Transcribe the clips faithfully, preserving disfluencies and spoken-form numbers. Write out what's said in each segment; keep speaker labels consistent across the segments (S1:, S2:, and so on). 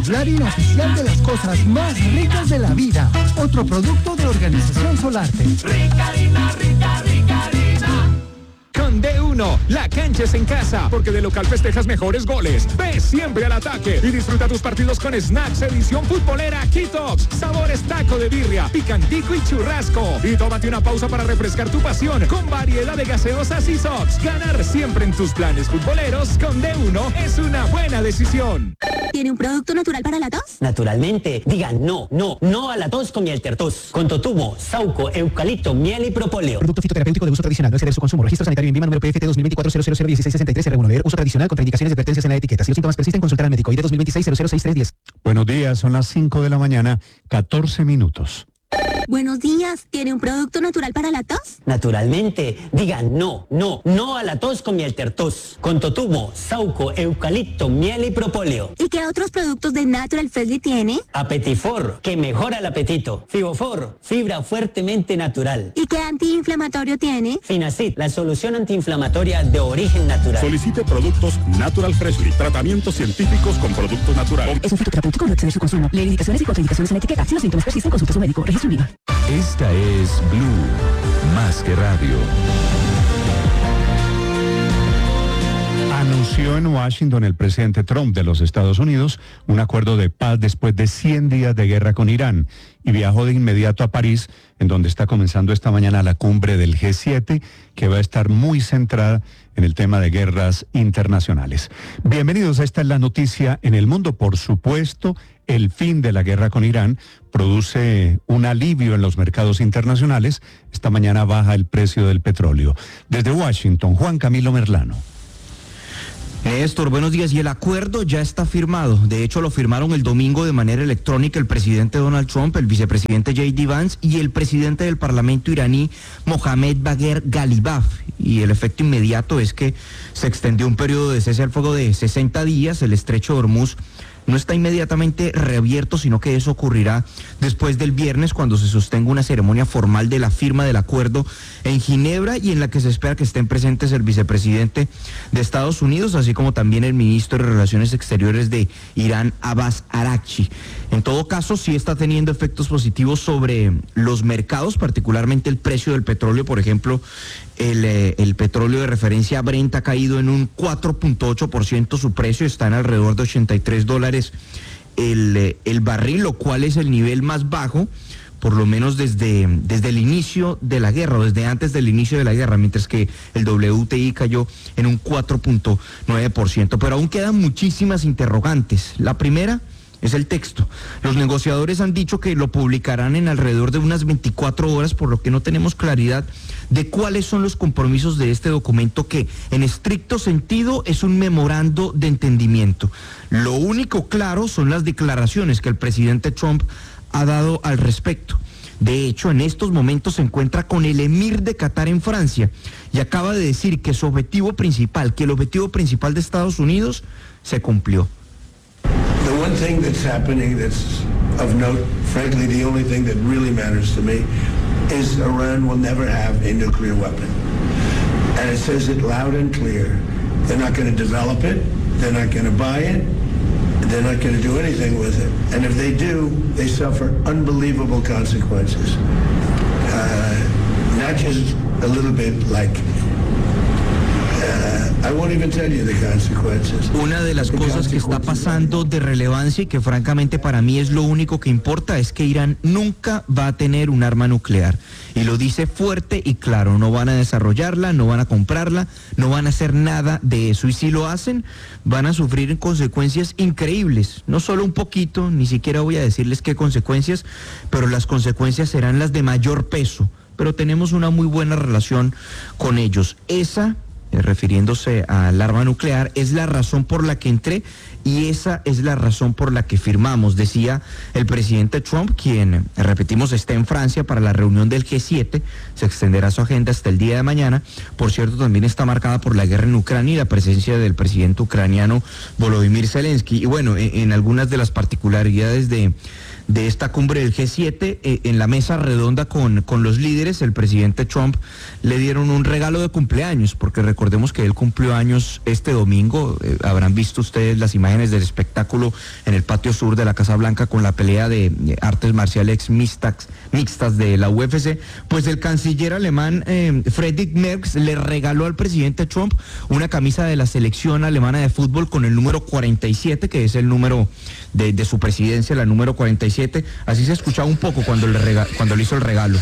S1: bailarín oficial de las cosas más ricas de la vida. Otro producto de Organización Solarte.
S2: Rica harina, rica, rica harina. Con D uno, la cancha es en casa, porque de local festejas mejores goles. Ve siempre al ataque y disfruta tus partidos con snacks edición futbolera Kitox, sabores taco de birria, picantico y churrasco. Y tómate una pausa para refrescar tu pasión con variedad de gaseosas y sox. Ganar siempre en tus planes futboleros con D uno es una buena decisión.
S3: ¿Tiene un producto natural para la tos?
S4: Naturalmente. Digan no, no, no a la tos con miel tertos. Con totumo, sauco, eucalipto, miel y propóleo.
S5: Producto fitoterapéutico de uso tradicional. No exceder su consumo. Registro sanitario en Vima número P F T dos mil veinticuatro cero cero cero dieciséis sesenta y tres R uno. Leer uso tradicional con indicaciones y advertencias en la etiqueta. Si los síntomas persisten, consultar al médico. I D dos mil veintiséis cero cero seis tres diez.
S6: Buenos días, son las cinco de la mañana, catorce minutos.
S3: Buenos días, ¿tiene un producto natural para la tos?
S4: Naturalmente. Digan no, no, no a la tos con miel tertos. Con totumo, sauco, eucalipto, miel y propóleo.
S3: ¿Y qué otros productos de Natural Freshly tiene?
S4: Apetifor, que mejora el apetito. Fibofor, fibra fuertemente natural.
S3: ¿Y qué antiinflamatorio tiene?
S4: Finacid, la solución antiinflamatoria de origen natural.
S7: Solicite productos Natural Freshly, tratamientos científicos con productos naturales.
S8: Es un fitoterapéutico, no exceder su consumo. Leer indicaciones y contraindicaciones en la etiqueta. Si los síntomas persisten, consulte a su médico. Registro en Vima.
S9: Esta es Blue, más que radio.
S6: Anunció en Washington el presidente Trump de los Estados Unidos un acuerdo de paz después de cien días de guerra con Irán y viajó de inmediato a París, en donde está comenzando esta mañana la cumbre del G siete, que va a estar muy centrada en el tema de guerras internacionales. Bienvenidos, esta es la noticia en el mundo. Por supuesto, el fin de la guerra con Irán produce un alivio en los mercados internacionales. Esta mañana baja el precio del petróleo. Desde Washington, Juan Camilo Merlano.
S10: Néstor, buenos días. Y el acuerdo ya está firmado. De hecho, lo firmaron el domingo de manera electrónica el presidente Donald Trump, el vicepresidente J D Vance y el presidente del Parlamento iraní, Mohammad Bagher Ghalibaf. Y el efecto inmediato es que se extendió un periodo de cese al fuego de sesenta días. El estrecho de Hormuz no está inmediatamente reabierto, sino que eso ocurrirá después del viernes, cuando se sostenga una ceremonia formal de la firma del acuerdo en Ginebra, y en la que se espera que estén presentes el vicepresidente de Estados Unidos, así como también el ministro de Relaciones Exteriores de Irán, Abbas Araghchi. En todo caso, sí está teniendo efectos positivos sobre los mercados, particularmente el precio del petróleo. Por ejemplo, el, eh, el petróleo de referencia Brent ha caído en un cuatro punto ocho por ciento su precio, está en alrededor de ochenta y tres dólares el, eh, el barril, lo cual es el nivel más bajo, por lo menos desde, desde el inicio de la guerra, o desde antes del inicio de la guerra, mientras que el W T I cayó en un cuatro punto nueve por ciento. Pero aún quedan muchísimas interrogantes. La primera es el texto. Los negociadores han dicho que lo publicarán en alrededor de unas veinticuatro horas, por lo que no tenemos claridad de cuáles son los compromisos de este documento, que en estricto sentido es un memorando de entendimiento. Lo único claro son las declaraciones que el presidente Trump ha dado al respecto. De hecho, en estos momentos se encuentra con el emir de Qatar en Francia y acaba de decir que su objetivo principal, que el objetivo principal de Estados Unidos se cumplió.
S11: The one thing that's happening that's of note, frankly, the only thing that really matters to me, is Iran will never have a nuclear weapon. And it says it loud and clear. They're not going to develop it, they're not going to buy it, they're not going to do anything with it. And if they do, they suffer unbelievable consequences. Uh, not just a little bit like... I won't even tell you the consequences.
S10: Una de las cosas que está pasando de relevancia y que francamente para mí es lo único que importa es que Irán nunca va a tener un arma nuclear. Y lo dice fuerte y claro, no van a desarrollarla, no van a comprarla, no van a hacer nada de eso. Y si lo hacen, van a sufrir consecuencias increíbles. No solo un poquito, ni siquiera voy a decirles qué consecuencias, pero las consecuencias serán las de mayor peso. Pero tenemos una muy buena relación con ellos. Esa... refiriéndose al arma nuclear, es la razón por la que entré y esa es la razón por la que firmamos, decía el presidente Trump, quien, repetimos, está en Francia para la reunión del G siete, se extenderá su agenda hasta el día de mañana. Por cierto, también está marcada por la guerra en Ucrania y la presencia del presidente ucraniano Volodymyr Zelensky. Y bueno, en, en algunas de las particularidades de de esta cumbre del G siete. Eh, en la mesa redonda con, con los líderes, el presidente Trump le dieron un regalo de cumpleaños, porque recordemos que él cumplió años este domingo. Eh, habrán visto ustedes las imágenes del espectáculo en el patio sur de la Casa Blanca con la pelea de eh, artes marciales mixtas, mixtas de la U F C. Pues el canciller alemán eh, Friedrich Merz le regaló al presidente Trump una camisa de la selección alemana de fútbol con el número cuarenta y siete, que es el número de, de su presidencia, la número cuarenta y siete. Así se escuchaba un poco cuando le, rega, cuando le hizo el regalo.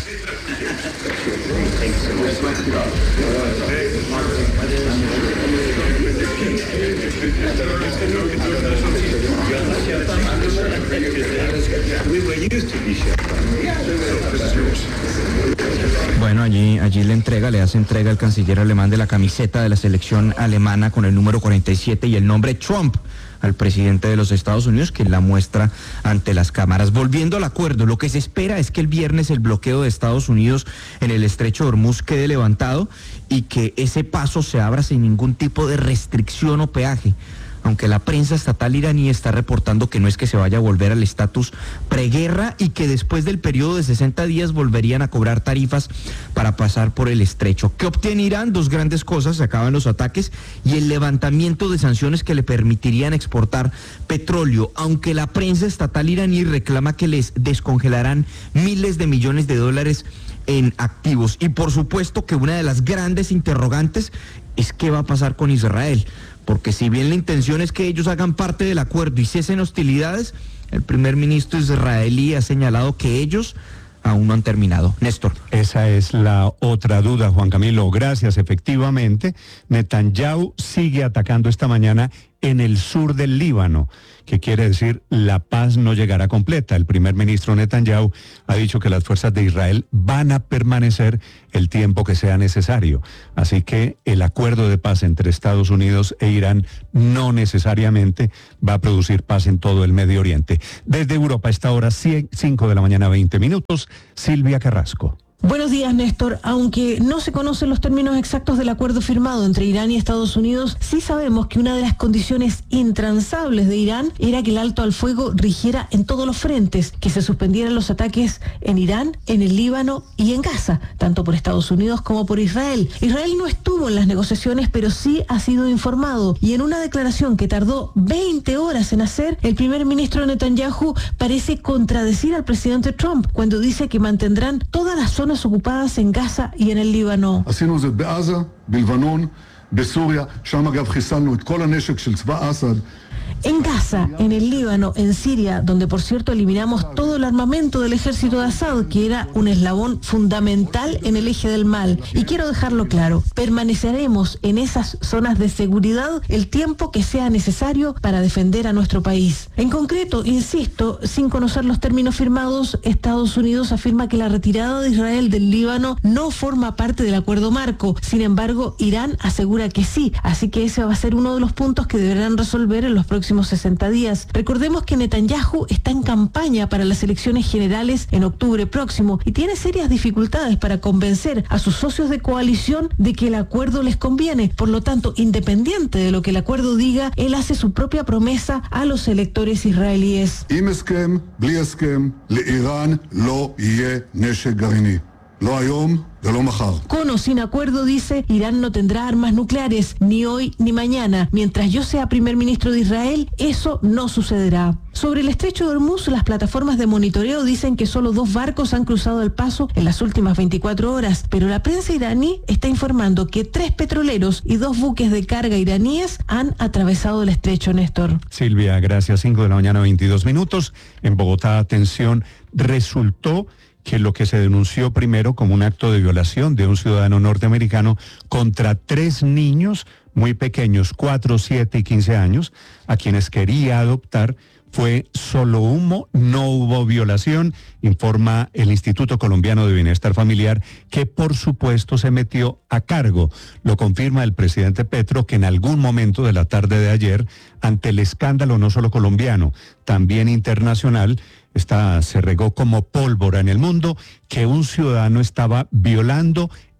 S10: Bueno, allí, allí le entrega, le hace entrega al canciller alemán de la camiseta de la selección alemana con el número cuarenta y siete y el nombre Trump al presidente de los Estados Unidos, que la muestra ante las cámaras. Volviendo al acuerdo, lo que se espera es que el viernes el bloqueo de Estados Unidos en el estrecho de Hormuz quede levantado y que ese paso se abra sin ningún tipo de restricción o peaje, aunque la prensa estatal iraní está reportando que no es que se vaya a volver al estatus preguerra y que después del periodo de sesenta días volverían a cobrar tarifas para pasar por el estrecho. ¿Qué obtiene Irán? Dos grandes cosas: se acaban los ataques y el levantamiento de sanciones que le permitirían exportar petróleo, aunque la prensa estatal iraní reclama que les descongelarán miles de millones de dólares en activos. Y por supuesto que una de las grandes interrogantes es qué va a pasar con Israel, porque si bien la intención es que ellos hagan parte del acuerdo y cesen hostilidades, el primer ministro israelí ha señalado que ellos aún no han terminado. Néstor.
S6: Esa es la otra duda, Juan Camilo. Gracias. Efectivamente, Netanyahu sigue atacando esta mañana en el sur del Líbano, que quiere decir la paz no llegará completa. El primer ministro Netanyahu ha dicho que las fuerzas de Israel van a permanecer el tiempo que sea necesario. Así que el acuerdo de paz entre Estados Unidos e Irán no necesariamente va a producir paz en todo el Medio Oriente. Desde Europa, a esta hora, cinco de la mañana, veinte minutos, Silvia Carrasco.
S12: Buenos días, Néstor. Aunque no se conocen los términos exactos del acuerdo firmado entre Irán y Estados Unidos, sí sabemos que una de las condiciones intransables de Irán era que el alto al fuego rigiera en todos los frentes, que se suspendieran los ataques en Irán, en el Líbano y en Gaza, tanto por Estados Unidos como por Israel. Israel no estuvo en las negociaciones, pero sí ha sido informado, y en una declaración que tardó veinte horas en hacer, el primer ministro Netanyahu parece contradecir al presidente Trump cuando dice que mantendrán todas las zonas ocupadas en Gaza y en el Líbano.
S13: עשינו זאת בעזה, בלבנון, בסוריה, שם אגב חיסלנו את כל הנשק של צבא אסד.
S12: En Gaza, en el Líbano, en Siria, donde por cierto eliminamos todo el armamento del ejército de Assad, que era un eslabón fundamental en el eje del mal. Y quiero dejarlo claro, permaneceremos en esas zonas de seguridad el tiempo que sea necesario para defender a nuestro país. En concreto, insisto, sin conocer los términos firmados, Estados Unidos afirma que la retirada de Israel del Líbano no forma parte del acuerdo marco. Sin embargo, Irán asegura que sí, así que ese va a ser uno de los puntos que deberán resolver en los próximos sesenta días. Recordemos que Netanyahu está en campaña para las elecciones generales en octubre próximo y tiene serias dificultades para convencer a sus socios de coalición de que el acuerdo les conviene. Por lo tanto, independiente de lo que el acuerdo diga, él hace su propia promesa a los electores israelíes.
S13: עם הסכם, בלי הסכם, לאיראן לא יהיה נשק גרעיני. לא היום ולא מחר.
S12: Con o sin acuerdo, dice, Irán no tendrá armas nucleares, ni hoy ni mañana. Mientras yo sea primer ministro de Israel, eso no sucederá. Sobre el estrecho de Hormuz, las plataformas de monitoreo dicen que solo dos barcos han cruzado el paso en las últimas veinticuatro horas, pero la prensa iraní está informando que tres petroleros y dos buques de carga iraníes han atravesado el estrecho, Néstor.
S6: Silvia, gracias. cinco de la mañana, veintidós minutos. En Bogotá, atención, resultó que lo que se denunció primero como un acto de violación de un ciudadano norteamericano contra tres niños muy pequeños, cuatro, siete y quince años, a quienes quería adoptar, fue solo humo, no hubo violación, informa el Instituto Colombiano de Bienestar Familiar, que por supuesto se metió a cargo. Lo confirma el presidente Petro, que en algún momento de la tarde de ayer, ante el escándalo no solo colombiano, también internacional, Esta se regó como pólvora en el mundo, que un ciudadano estaba violando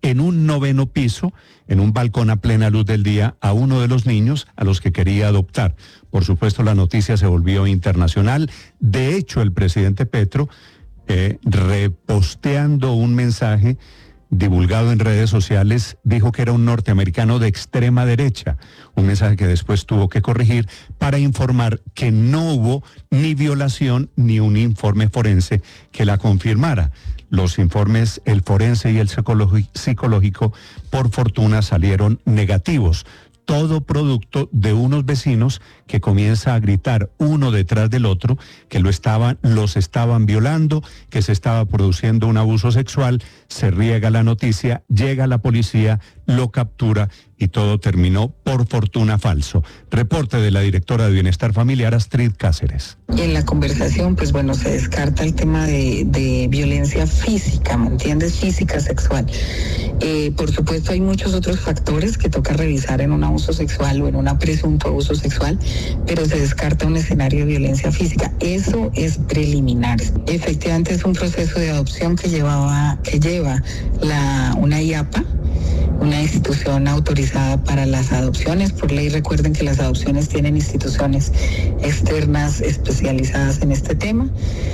S6: en un noveno piso, en un balcón a plena luz del día, a uno de los niños a los que quería adoptar. Por supuesto, la noticia se volvió internacional. De hecho, el presidente Petro, eh, reposteando un mensaje divulgado en redes sociales, dijo que era un norteamericano de extrema derecha, un mensaje que después tuvo que corregir para informar que no hubo ni violación ni un informe forense que la confirmara. Los informes, el forense y el psicológico, por fortuna salieron negativos. Todo producto de unos vecinos que comienza a gritar uno detrás del otro que lo estaban, los estaban violando, que se estaba produciendo un abuso sexual. Se riega la noticia, llega la policía, lo captura y todo terminó, por fortuna, falso. Reporte de la directora de Bienestar Familiar, Astrid Cáceres.
S14: Y en la conversación, pues bueno, se descarta el tema de, de violencia física, ¿me entiendes? Física, sexual. Eh, por supuesto, hay muchos otros factores que toca revisar en un abuso sexual o en un presunto abuso sexual, pero se descarta un escenario de violencia física. Eso es preliminar. Efectivamente, es un proceso de adopción que llevaba, que lleva la, una I A P A, una institución autorizada para las adopciones. Por ley, recuerden que las adopciones tienen instituciones externas especializadas en este tema.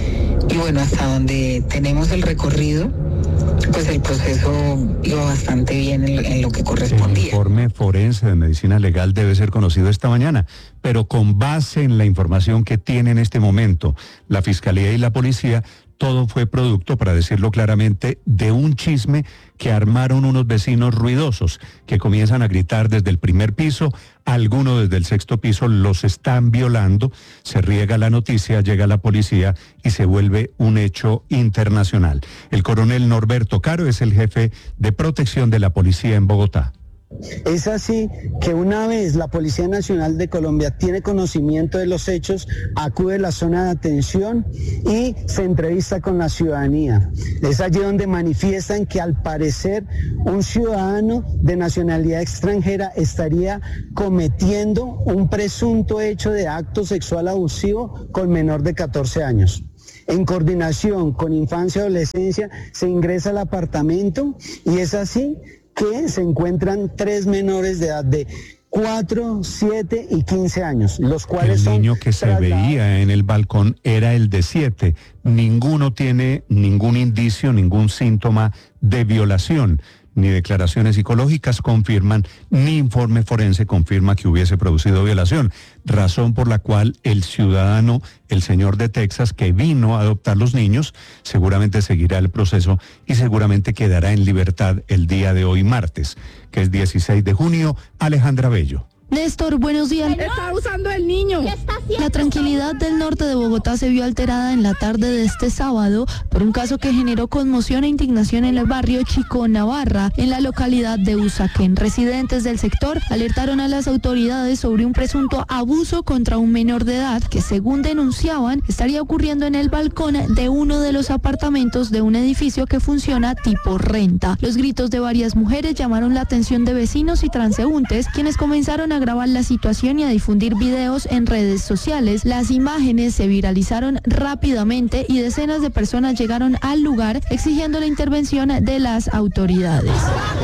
S14: Y bueno, hasta donde tenemos el recorrido, pues el proceso iba bastante bien en, en lo que correspondía.
S6: El informe forense de medicina legal debe ser conocido esta mañana, pero con base en la información que tiene en este momento la Fiscalía y la Policía, todo fue producto, para decirlo claramente, de un chisme que armaron unos vecinos ruidosos que comienzan a gritar desde el primer piso, algunos desde el sexto piso los están violando, se riega la noticia, llega la policía y se vuelve un hecho internacional. El coronel Norberto Caro es el jefe de protección de la policía en Bogotá.
S15: Es así que una vez la Policía Nacional de Colombia tiene conocimiento de los hechos, acude a la zona de atención y se entrevista con la ciudadanía. Es allí donde manifiestan que al parecer un ciudadano de nacionalidad extranjera estaría cometiendo un presunto hecho de acto sexual abusivo con menor de catorce años. En coordinación con Infancia y Adolescencia se ingresa al apartamento y es así que se encuentran tres menores de edad de cuatro, siete y quince años, los cuales son...
S6: El niño que se veía en el balcón era el de siete. Ninguno tiene ningún indicio, ningún síntoma de violación. Ni declaraciones psicológicas confirman, ni informe forense confirma que hubiese producido violación. Razón por la cual el ciudadano, el señor de Texas, que vino a adoptar los niños, seguramente seguirá el proceso y seguramente quedará en libertad el día de hoy, martes, que es dieciséis de junio. Alejandra Bello.
S16: Néstor, buenos días.
S17: Está usando el niño.
S16: La tranquilidad del norte de Bogotá se vio alterada en la tarde de este sábado por un caso que generó conmoción e indignación en el barrio Chico Navarra, en la localidad de Usaquén. Residentes del sector alertaron a las autoridades sobre un presunto abuso contra un menor de edad que, según denunciaban, estaría ocurriendo en el balcón de uno de los apartamentos de un edificio que funciona tipo renta. Los gritos de varias mujeres llamaron la atención de vecinos y transeúntes, quienes comenzaron a grabar la situación y a difundir videos en redes sociales. Las imágenes se viralizaron rápidamente y decenas de personas llegaron al lugar exigiendo la intervención de las autoridades.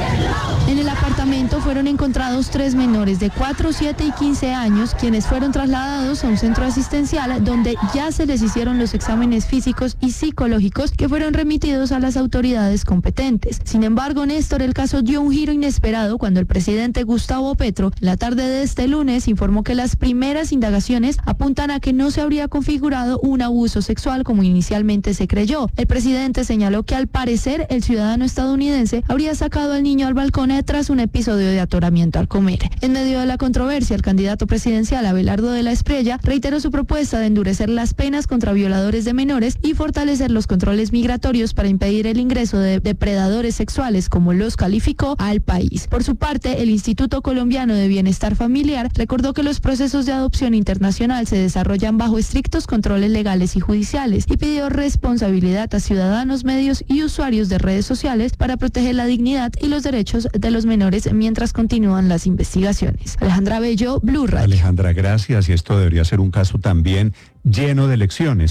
S16: En el apartamento fueron encontrados tres menores de cuatro, siete y quince años, quienes fueron trasladados a un centro asistencial donde ya se les hicieron los exámenes físicos y psicológicos que fueron remitidos a las autoridades competentes. Sin embargo, Néstor, el caso dio un giro inesperado cuando el presidente Gustavo Petro, en la tarde de este lunes, informó que las primeras indagaciones apuntan a que no se habría configurado un abuso sexual como inicialmente se creyó. El presidente señaló que al parecer el ciudadano estadounidense habría sacado al niño al balcón tras un episodio de atoramiento al comer. En medio de la controversia, el candidato presidencial Abelardo de la Espriella reiteró su propuesta de endurecer las penas contra violadores de menores y fortalecer los controles migratorios para impedir el ingreso de depredadores sexuales, como los calificó, al país. Por su parte, el Instituto Colombiano de Bienestar Familiar recordó que los procesos de adopción internacional se desarrollan bajo estrictos controles legales y judiciales y pidió responsabilidad a ciudadanos, medios y usuarios de redes sociales para proteger la dignidad y los derechos de los menores mientras continúan las investigaciones. Alejandra Bello, Blue Radio.
S6: Alejandra, gracias. Y esto debería ser un caso también lleno de lecciones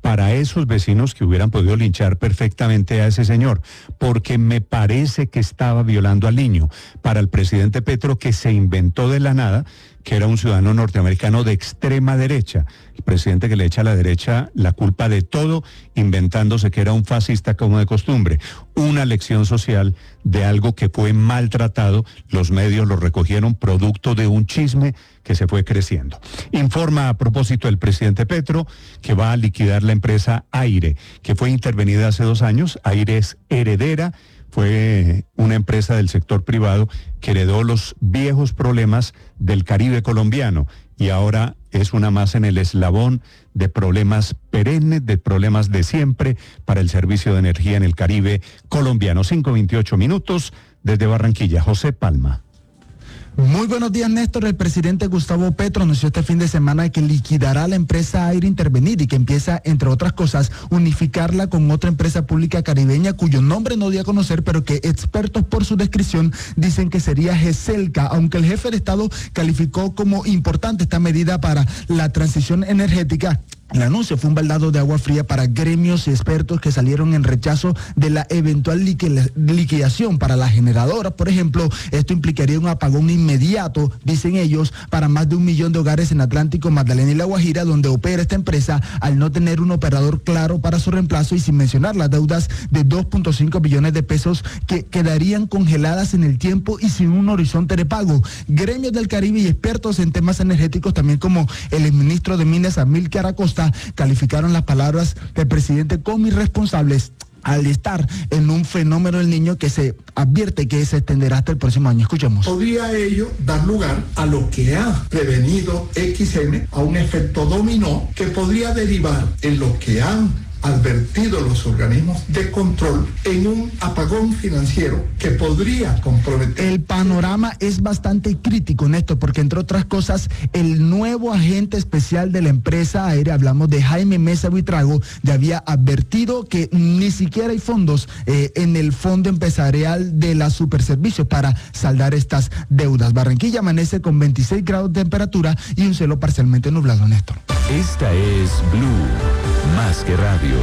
S6: para esos vecinos que hubieran podido linchar perfectamente a ese señor, porque me parece que estaba violando al niño. Para el presidente Petro, que se inventó de la nada que era un ciudadano norteamericano de extrema derecha, el presidente que le echa a la derecha la culpa de todo, inventándose que era un fascista como de costumbre. Una lección social de algo que fue maltratado, los medios lo recogieron producto de un chisme que se fue creciendo. Informa a propósito el presidente Petro que va a liquidar la empresa Aire, que fue intervenida hace dos años. Aire es heredera. Fue una empresa del sector privado que heredó los viejos problemas del Caribe colombiano y ahora es una más en el eslabón de problemas perennes, de problemas de siempre para el servicio de energía en el Caribe colombiano. cinco veintiocho minutos desde Barranquilla. José Palma.
S17: Muy buenos días, Néstor. El presidente Gustavo Petro anunció este fin de semana que liquidará la empresa Aire Intervenir y que empieza, entre otras cosas, unificarla con otra empresa pública caribeña cuyo nombre no dio a conocer, pero que expertos por su descripción dicen que sería GESELCA, aunque el jefe de Estado calificó como importante esta medida para la transición energética. El anuncio fue un baldado de agua fría para gremios y expertos que salieron en rechazo de la eventual liquidación para la generadora. Por ejemplo, esto implicaría un apagón inmediato, dicen ellos, para más de un millón de hogares en Atlántico, Magdalena y La Guajira, donde opera esta empresa, al no tener un operador claro para su reemplazo y sin mencionar las deudas de dos punto cinco billones de pesos que quedarían congeladas en el tiempo y sin un horizonte de pago. Gremios del Caribe y expertos en temas energéticos, también como el exministro de Minas, Amílcar Acosta, calificaron las palabras del presidente como irresponsables al estar en un fenómeno del niño que se advierte que se extenderá hasta el próximo año. Escuchemos.
S18: Podría ello dar lugar a lo que ha prevenido X M, a un efecto dominó que podría derivar en lo que han advertido los organismos de control en un apagón financiero que podría comprometer.
S17: El panorama es bastante crítico, Néstor, porque entre otras cosas, el nuevo agente especial de la empresa aérea, hablamos de Jaime Mesa Buitrago, ya había advertido que ni siquiera hay fondos eh, en el Fondo Empresarial de la Superservicios para saldar estas deudas. Barranquilla amanece con veintiséis grados de temperatura y un cielo parcialmente nublado, Néstor.
S9: Esta es Blue, más que radio.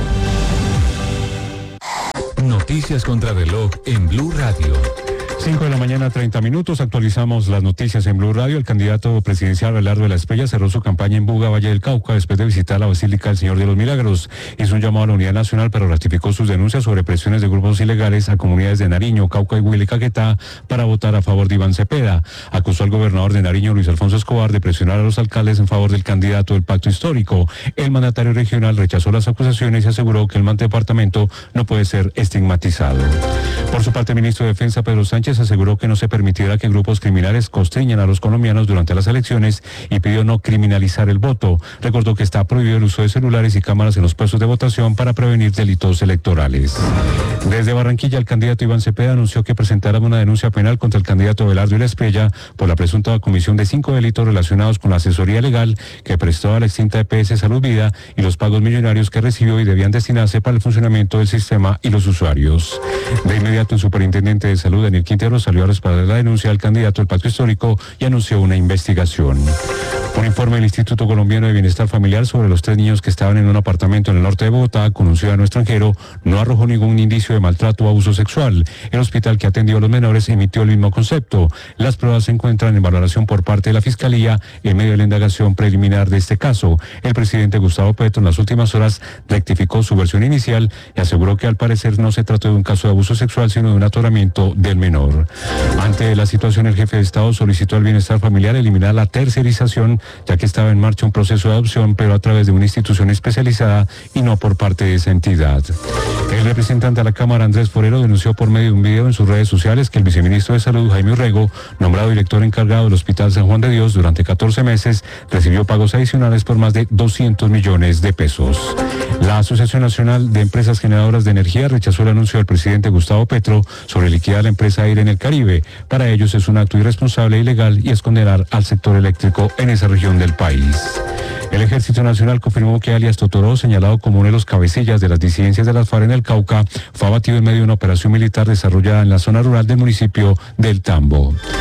S9: Noticias contra reloj en Blue Radio.
S19: cinco de la mañana, treinta minutos, actualizamos las noticias en Blue Radio. El candidato presidencial Abelardo de la Espriella cerró su campaña en Buga, Valle del Cauca, después de visitar la Basílica del Señor de los Milagros. Hizo un llamado a la unidad nacional, pero ratificó sus denuncias sobre presiones de grupos ilegales a comunidades de Nariño, Cauca y Huila y Caquetá para votar a favor de Iván Cepeda. Acusó al gobernador de Nariño, Luis Alfonso Escobar, de presionar a los alcaldes en favor del candidato del pacto histórico. El mandatario regional rechazó las acusaciones y aseguró que el departamento no puede ser estigmatizado. Por su parte, el ministro de Defensa, Pedro Sánchez, aseguró que no se permitirá que grupos criminales constriñan a los colombianos durante las elecciones y pidió no criminalizar el voto. Recordó que está prohibido el uso de celulares y cámaras en los puestos de votación para prevenir delitos electorales. Desde Barranquilla, el candidato Iván Cepeda anunció que presentará una denuncia penal contra el candidato Abelardo de la Espriella por la presunta comisión de cinco delitos relacionados con la asesoría legal que prestó a la extinta E P S Salud Vida y los pagos millonarios que recibió y debían destinarse para el funcionamiento del sistema y los usuarios. De inmediato, el superintendente de salud, Daniel Quintero, salió a respaldar la denuncia del candidato del pacto histórico y anunció una investigación. Un informe del Instituto Colombiano de Bienestar Familiar sobre los tres niños que estaban en un apartamento en el norte de Bogotá con un ciudadano extranjero no arrojó ningún indicio de maltrato o abuso sexual. El hospital que atendió a los menores emitió el mismo concepto. Las pruebas se encuentran en valoración por parte de la Fiscalía en medio de la indagación preliminar de este caso. El presidente Gustavo Petro en las últimas horas rectificó su versión inicial y aseguró que al parecer no se trató de un caso de abuso sexual, sino de un atoramiento del menor. Ante la situación, el jefe de Estado solicitó al Bienestar Familiar eliminar la tercerización, ya que estaba en marcha un proceso de adopción, pero a través de una institución especializada y no por parte de esa entidad. El representante de la Cámara, Andrés Forero, denunció por medio de un video en sus redes sociales que el viceministro de Salud, Jaime Urrego, nombrado director encargado del Hospital San Juan de Dios durante catorce meses, recibió pagos adicionales por más de doscientos millones de pesos. La Asociación Nacional de Empresas Generadoras de Energía rechazó el anuncio del presidente Gustavo Petro sobre liquidar la empresa Aire en el Caribe. Para ellos es un acto irresponsable e ilegal y es condenar al sector eléctrico en esa región del país. El Ejército Nacional confirmó que alias Totoró, señalado como uno de los cabecillas de las disidencias de las FARC en el Cauca, fue abatido en medio de una operación militar desarrollada en la zona rural del municipio del Tambo. Entre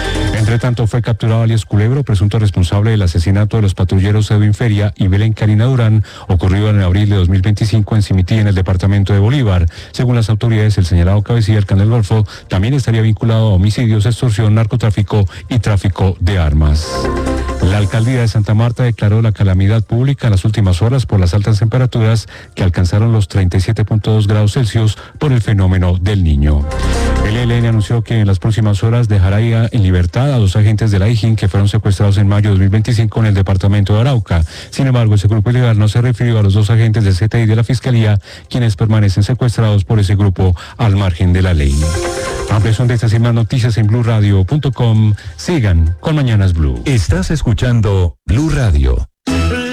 S19: Entre tanto, fue capturado alias Culebro, presunto responsable del asesinato de los patrulleros Edwin Feria y Belén Karina Durán, ocurrido en abril de dos mil veinticinco en Cimití, en el departamento de Bolívar. Según las autoridades, el señalado cabecilla del Clan del Golfo también estaría vinculado a homicidios, extorsión, narcotráfico y tráfico de armas. La alcaldía de Santa Marta declaró la calamidad pública en las últimas horas por las altas temperaturas que alcanzaron los treinta y siete punto dos grados Celsius por el fenómeno del Niño. El E L N anunció que en las próximas horas dejará en libertad a dos agentes de la I J I N que fueron secuestrados en mayo de dos mil veinticinco en el departamento de Arauca. Sin embargo, ese grupo ilegal no se refirió a los dos agentes del C T I de la Fiscalía, quienes permanecen secuestrados por ese grupo al margen de la ley. Ampliación de estas y más noticias en blue radio punto com. Sigan con Mañanas Blue.
S9: Estás escuchando Blue Radio.